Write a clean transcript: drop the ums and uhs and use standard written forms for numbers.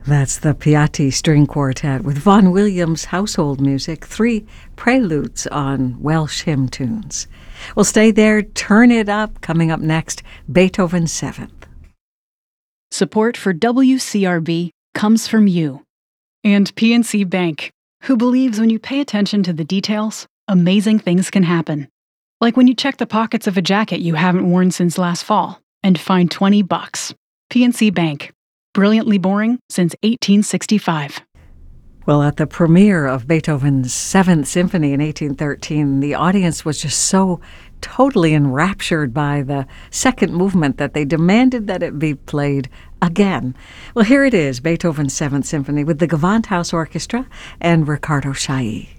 That's the Piatti String Quartet with Vaughan Williams' household music, 3 preludes on Welsh hymn tunes. We'll stay there, turn it up. Coming up next, Beethoven's 7th. Support for WCRB comes from you and PNC Bank, who believes when you pay attention to the details, amazing things can happen. Like when you check the pockets of a jacket you haven't worn since last fall and find $20. PNC Bank. Brilliantly boring since 1865. Well, at the premiere of Beethoven's 7th Symphony in 1813, the audience was just so totally enraptured by the second movement that they demanded that it be played again. Well, here it is, Beethoven's 7th Symphony with the Gewandhaus Orchestra and Riccardo Chailly.